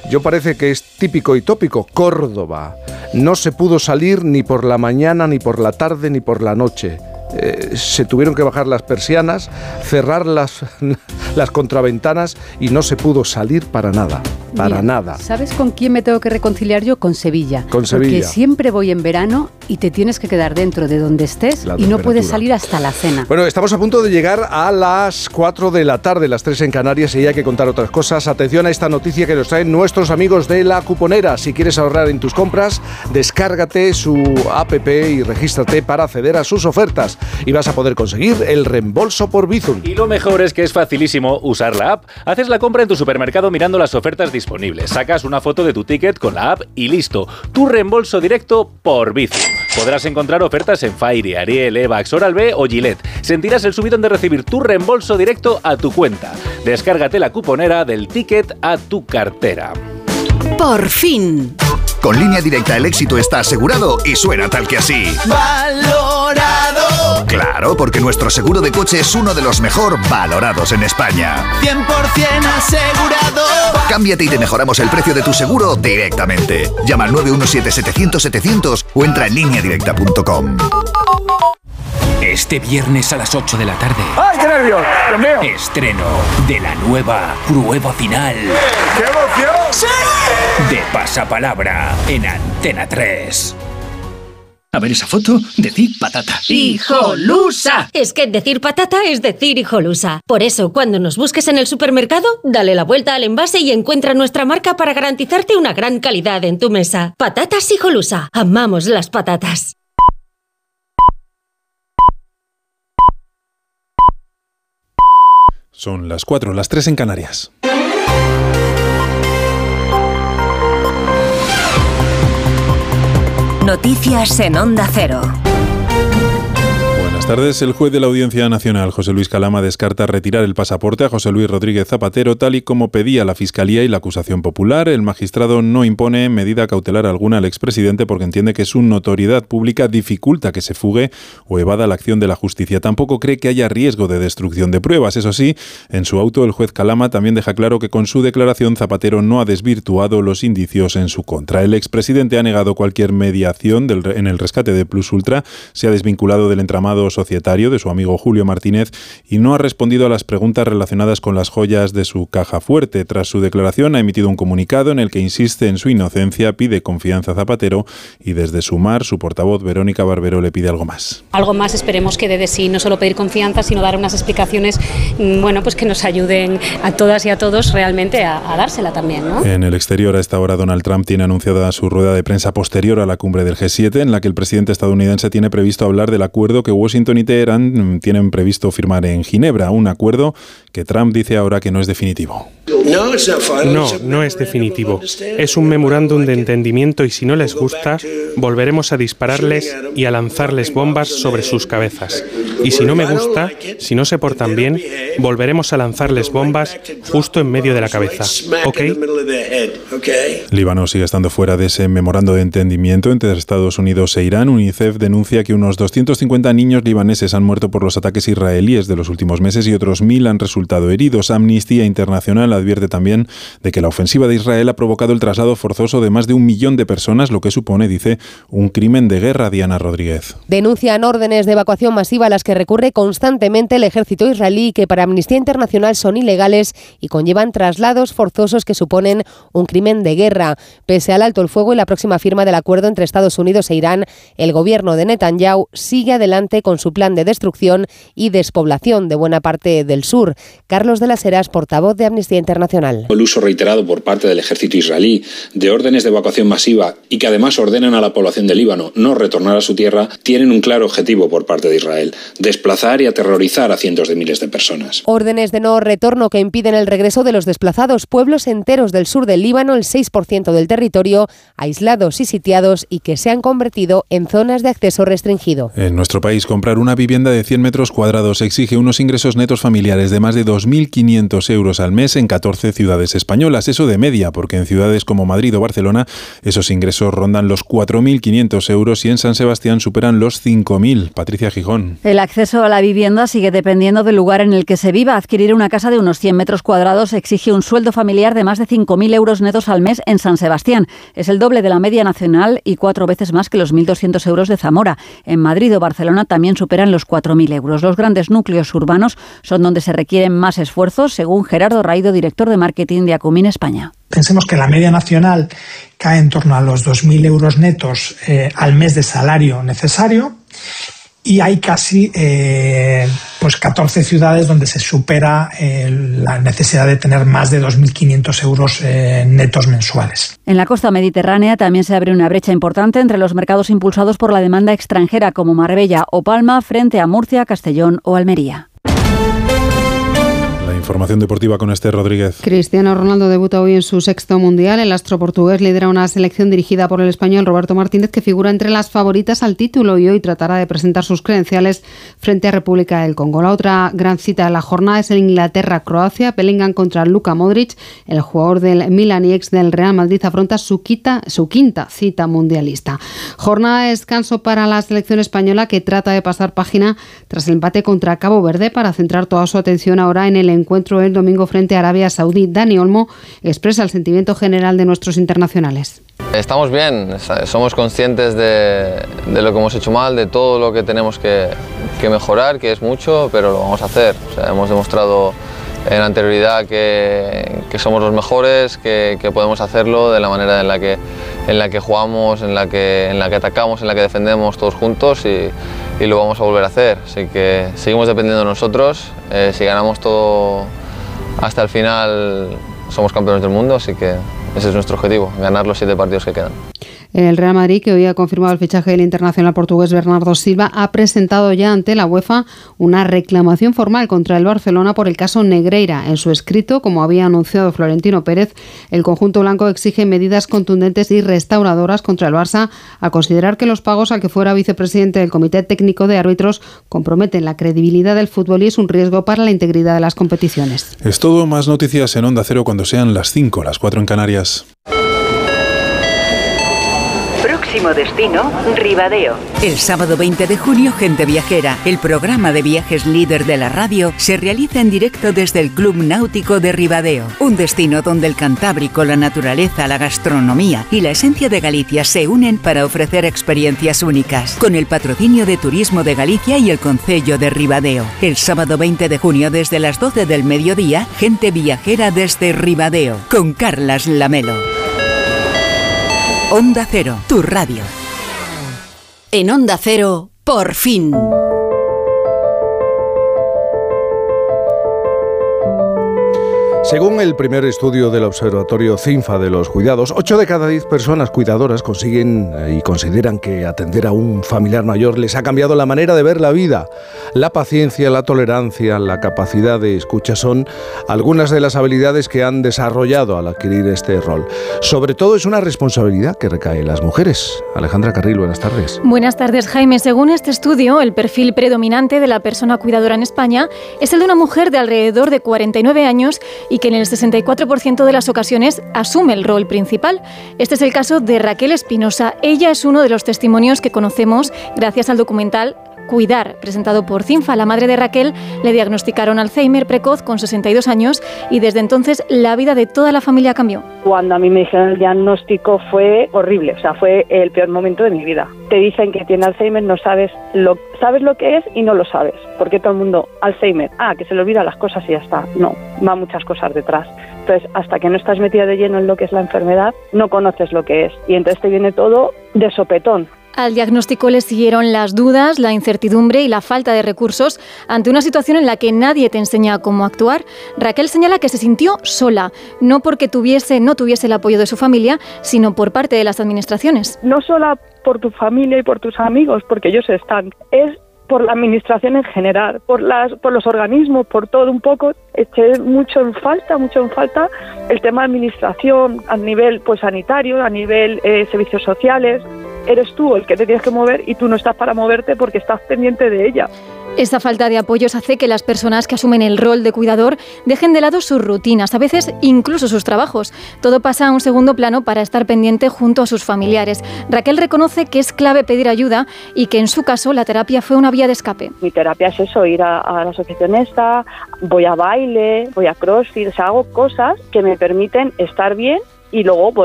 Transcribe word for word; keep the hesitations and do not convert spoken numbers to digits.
yo parece que es típico y tópico. Córdoba. No se pudo salir ni por la mañana, ni por la tarde, ni por la noche. Eh, se tuvieron que bajar las persianas, cerrar las, las contraventanas y no se pudo salir para nada, para Mira, nada. ¿Sabes con quién me tengo que reconciliar yo? Con Sevilla. Con Sevilla. Porque siempre voy en verano y te tienes que quedar dentro de donde estés La y no puedes temperatura. salir hasta la cena. Bueno, estamos a punto de llegar a las cuatro de la tarde, las tres en Canarias, y hay que contar otras cosas. Atención a esta noticia que nos traen nuestros amigos de La Cuponera. Si quieres ahorrar en tus compras, descárgate su app y regístrate para acceder a sus ofertas. Y vas a poder conseguir el reembolso por Bizum. Y lo mejor es que es facilísimo usar la app. Haces la compra en tu supermercado mirando las ofertas disponibles. Sacas una foto de tu ticket con la app y listo. Tu reembolso directo por Bizum. Podrás encontrar ofertas en Fairy, Ariel, Evax, Oral-B o Gillette. Sentirás el subidón de recibir tu reembolso directo a tu cuenta. Descárgate La Cuponera del ticket a tu cartera. Por fin. Con Línea Directa el éxito está asegurado y suena tal que así. ¡Valorado! Claro, porque nuestro seguro de coche es uno de los mejor valorados en España. cien por ciento asegurado. Cámbiate y te mejoramos el precio de tu seguro directamente. Llama al nueve uno siete setecientos setecientos o entra en línea directa punto com. Este viernes a las ocho de la tarde. ¡Ay, qué nervios! ¡Dios mío! Estreno de la nueva prueba final. ¡Qué emoción! ¡Sí! De Pasapalabra en Antena tres. A ver esa foto, decir patata. ¡Hijolusa! Es que decir patata es decir hijolusa. Por eso, cuando nos busques en el supermercado, dale la vuelta al envase y encuentra nuestra marca para garantizarte una gran calidad en tu mesa. Patatas Hijolusa. Amamos las patatas. Son las cuatro, las tres en Canarias. Noticias en Onda Cero. Buenas tardes. El juez de la Audiencia Nacional, José Luis Calama, descarta retirar el pasaporte a José Luis Rodríguez Zapatero, tal y como pedía la Fiscalía y la acusación popular. El magistrado no impone medida cautelar alguna al expresidente porque entiende que su notoriedad pública dificulta que se fugue o evada la acción de la justicia. Tampoco cree que haya riesgo de destrucción de pruebas. Eso sí, en su auto el juez Calama también deja claro que con su declaración Zapatero no ha desvirtuado los indicios en su contra. El expresidente ha negado cualquier mediación del, en el rescate de Plus Ultra, se ha desvinculado del entramado societario de su amigo Julio Martínez y no ha respondido a las preguntas relacionadas con las joyas de su caja fuerte. Tras su declaración ha emitido un comunicado en el que insiste en su inocencia, pide confianza a Zapatero y desde Sumar su portavoz Verónica Barbero le pide algo más. Algo más esperemos que dé de sí, no solo pedir confianza, sino dar unas explicaciones, bueno, pues que nos ayuden a todas y a todos realmente a, a dársela también, ¿no? En el exterior, a esta hora, Donald Trump tiene anunciada su rueda de prensa posterior a la cumbre del G siete, en la que el presidente estadounidense tiene previsto hablar del acuerdo que Washington y Teherán tienen previsto firmar en Ginebra, un acuerdo que Trump dice ahora que no es definitivo. No, no es definitivo. Es un memorándum de entendimiento y si no les gusta, volveremos a dispararles y a lanzarles bombas sobre sus cabezas. Y si no me gusta, si no se portan bien, volveremos a lanzarles bombas justo en medio de la cabeza. ¿Ok? Líbano sigue estando fuera de ese memorando de entendimiento entre Estados Unidos e Irán. UNICEF denuncia que unos doscientos cincuenta niños libaneses han muerto por los ataques israelíes de los últimos meses y otros mil han resultado heridos. Amnistía Internacional advierte también de que la ofensiva de Israel ha provocado el traslado forzoso de más de un millón de personas, lo que supone, dice, un crimen de guerra. Diana Rodríguez. Denuncian órdenes de evacuación masiva a las que recurre constantemente el ejército israelí, que para Amnistía Internacional son ilegales y conllevan traslados forzosos que suponen un crimen de guerra. Pese al alto el fuego y la próxima firma del acuerdo entre Estados Unidos e Irán, el gobierno de Netanyahu sigue adelante con su plan de destrucción y despoblación de buena parte del sur. Carlos de las Heras, portavoz de Amnistía Internacional. El uso reiterado por parte del ejército israelí de órdenes de evacuación masiva y que además ordenan a la población de Líbano no retornar a su tierra, tienen un claro objetivo por parte de Israel: desplazar y aterrorizar a cientos de miles de personas. Órdenes de no retorno que impiden el regreso de los desplazados, pueblos enteros del sur del Líbano, el seis por ciento del territorio, aislados y sitiados y que se han convertido en zonas de acceso restringido. En nuestro país compra comprar una vivienda de cien metros cuadrados. Exige unos ingresos netos familiares de más de dos mil quinientos euros al mes en catorce ciudades españolas. Eso de media, porque en ciudades como Madrid o Barcelona esos ingresos rondan los cuatro mil quinientos euros y en San Sebastián superan los cinco mil. Patricia Gijón. El acceso a la vivienda sigue dependiendo del lugar en el que se viva. Adquirir una casa de unos cien metros cuadrados exige un sueldo familiar de más de cinco mil euros netos al mes en San Sebastián. Es el doble de la media nacional y cuatro veces más que los mil doscientos euros de Zamora. En Madrid o Barcelona también superan los cuatro mil euros. Los grandes núcleos urbanos son donde se requieren más esfuerzos, según Gerardo Raido, director de marketing de Acumin España. Pensemos que la media nacional cae en torno a los dos mil euros netos eh, al mes de salario necesario. Y hay casi eh, pues catorce ciudades donde se supera eh, la necesidad de tener más de dos mil quinientos euros eh, netos mensuales. En la costa mediterránea también se abre una brecha importante entre los mercados impulsados por la demanda extranjera, como Marbella o Palma, frente a Murcia, Castellón o Almería. Información deportiva con Esther Rodríguez. Cristiano Ronaldo debuta hoy en su sexto mundial. El astro portugués lidera una selección dirigida por el español Roberto Martínez, que figura entre las favoritas al título, y hoy tratará de presentar sus credenciales frente a República del Congo. La otra gran cita de la jornada es el Inglaterra-Croacia. Bellingham contra Luka Modric. El jugador del Milan y ex del Real Madrid afronta su, quita, su quinta cita mundialista. Jornada de descanso para la selección española, que trata de pasar página tras el empate contra Cabo Verde para centrar toda su atención ahora en el encuentro el domingo frente a Arabia Saudí. Dani Olmo expresa el sentimiento general de nuestros internacionales. Estamos bien, somos conscientes de, de lo que hemos hecho mal, de todo lo que tenemos que, que mejorar, que es mucho, pero lo vamos a hacer. O sea, hemos demostrado en anterioridad que, que somos los mejores, que, que podemos hacerlo de la manera en la que, en la que jugamos, en la que, en la que atacamos, en la que defendemos todos juntos, y, y lo vamos a volver a hacer. Así que seguimos dependiendo de nosotros. Eh, si ganamos todo hasta el final, somos campeones del mundo, así que ese es nuestro objetivo, ganar los siete partidos que quedan. El Real Madrid, que hoy ha confirmado el fichaje del internacional portugués Bernardo Silva, ha presentado ya ante la UEFA una reclamación formal contra el Barcelona por el caso Negreira. En su escrito, como había anunciado Florentino Pérez, el conjunto blanco exige medidas contundentes y restauradoras contra el Barça, a considerar que los pagos al que fuera vicepresidente del Comité Técnico de Árbitros comprometen la credibilidad del fútbol y es un riesgo para la integridad de las competiciones. Es todo. Más noticias en Onda Cero cuando sean las cinco, las cuatro en Canarias. Próximo destino, Ribadeo. El sábado veinte de junio, Gente Viajera, el programa de viajes líder de la radio, se realiza en directo desde el Club Náutico de Ribadeo. Un destino donde el Cantábrico, la naturaleza, la gastronomía y la esencia de Galicia se unen para ofrecer experiencias únicas. Con el patrocinio de Turismo de Galicia y el Concello de Ribadeo. El sábado veinte de junio, desde las doce del mediodía, Gente Viajera desde Ribadeo, con Carlas Lamelo. Onda Cero, tu radio. En Onda Cero, por fin. Según el primer estudio del Observatorio CINFA de los cuidados, ocho de cada diez personas cuidadoras consiguen y consideran que atender a un familiar mayor les ha cambiado la manera de ver la vida. La paciencia, la tolerancia, la capacidad de escucha son algunas de las habilidades que han desarrollado al adquirir este rol. Sobre todo es una responsabilidad que recae en las mujeres. Alejandra Carril, buenas tardes. Buenas tardes, Jaime. Según este estudio, el perfil predominante de la persona cuidadora en España es el de una mujer de alrededor de cuarenta y nueve años y que en el sesenta y cuatro por ciento de las ocasiones asume el rol principal. Este es el caso de Raquel Espinosa. Ella es uno de los testimonios que conocemos gracias al documental Cuidar, presentado por CINFA. La madre de Raquel le diagnosticaron Alzheimer precoz con sesenta y dos años y desde entonces la vida de toda la familia cambió. Cuando a mí me dijeron el diagnóstico fue horrible, o sea, fue el peor momento de mi vida. Te dicen que tiene Alzheimer, no sabes lo, sabes lo que es y no lo sabes, porque todo el mundo, Alzheimer, ah, que se le olvidan las cosas y ya está. No, va muchas cosas detrás. Entonces, hasta que no estás metida de lleno en lo que es la enfermedad, no conoces lo que es y entonces te viene todo de sopetón. Al diagnóstico le siguieron las dudas, la incertidumbre y la falta de recursos ante una situación en la que nadie te enseña cómo actuar. Raquel señala que se sintió sola, no porque tuviese, no tuviese el apoyo de su familia, sino por parte de las administraciones. No sola por tu familia y por tus amigos, porque ellos están, es por la administración en general, por las, por los organismos, por todo un poco. Eché mucho en falta, mucho en falta el tema de administración a nivel pues sanitario, a nivel eh, servicios sociales. eres tú el que te tienes que mover y tú no estás para moverte porque estás pendiente de ella. Esta falta de apoyos hace que las personas que asumen el rol de cuidador dejen de lado sus rutinas, a veces incluso sus trabajos. Todo pasa a un segundo plano para estar pendiente junto a sus familiares. Raquel reconoce que es clave pedir ayuda y que en su caso la terapia fue una vía de escape. Mi terapia es eso, ir a, a la asociación esta, voy a baile, voy a crossfit, o sea, hago cosas que me permiten estar bien y luego volver